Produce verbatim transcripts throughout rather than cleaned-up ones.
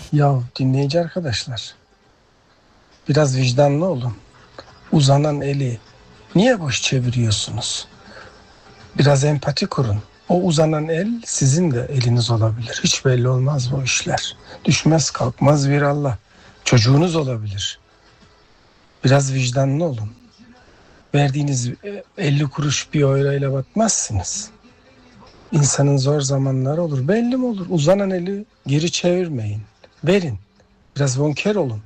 Ya dinleyici arkadaşlar, biraz vicdanlı olun. Uzanan eli niye boş çeviriyorsunuz? Biraz empati kurun. O uzanan el sizin de eliniz olabilir. Hiç belli olmaz bu işler. Düşmez kalkmaz bir Allah. Çocuğunuz olabilir. Biraz vicdanlı olun. Verdiğiniz e, elli kuruş bir euro ile batmazsınız. İnsanın zor zamanları olur. Belli mi olur? Uzanan eli geri çevirmeyin. Verin. Biraz bonkör olun.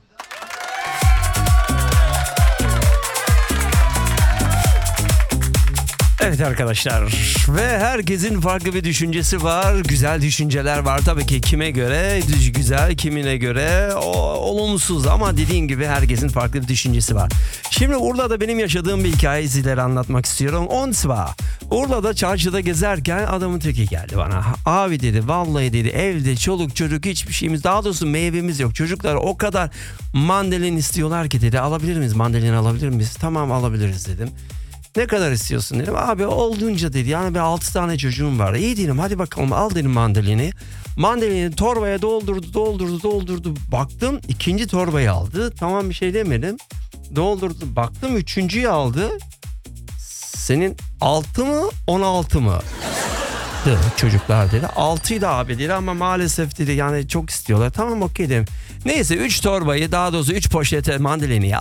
Evet arkadaşlar, ve herkesin farklı bir düşüncesi var, güzel düşünceler var tabii ki, kime göre güzel, kimine göre o, olumsuz, ama dediğim gibi herkesin farklı bir düşüncesi var. Şimdi Urla'da benim yaşadığım bir hikayeyi sizlere anlatmak istiyorum. Onsva, Urla'da çarşıda gezerken adamın teki geldi bana. Abi dedi, vallahi dedi, evde çoluk çocuk hiçbir şeyimiz, daha doğrusu meyvemiz yok. Çocuklar o kadar mandalin istiyorlar ki dedi, alabilir miyiz, mandalin alabilir miyiz? Tamam, alabiliriz dedim. Ne kadar istiyorsun dedim. Abi olduğunca dedi. Yani bir altı tane çocuğum var. İyi dedim, hadi bakalım, al dedim mandalini. Mandalini torbaya doldurdu doldurdu doldurdu. Baktım ikinci torbayı aldı. Tamam, bir şey demedim. Doldurdu. Baktım üçüncüyü aldı. Senin altı mı on altı mı? Çocuklar dedi. altıydı abi dedi, ama maalesef dedi, yani çok istiyorlar. Tamam, okey dedim. Neyse üç torbayı, daha doğrusu üç poşete mandalini